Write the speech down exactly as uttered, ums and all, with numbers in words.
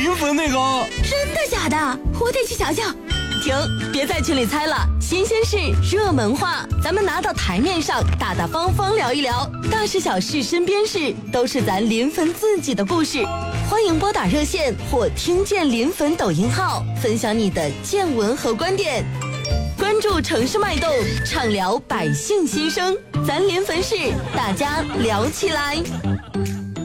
临汾那个。 真的假的？我得去瞧瞧。 停，别在群里猜了，新鲜事，热门话，咱们拿到台面上，大大方方聊一聊，大事小事身边事，都是咱临汾自己的故事。欢迎拨打热线或听见临汾抖音号，分享你的见闻和观点。关注城市脉动，畅聊百姓心声，咱临汾事，大家聊起来。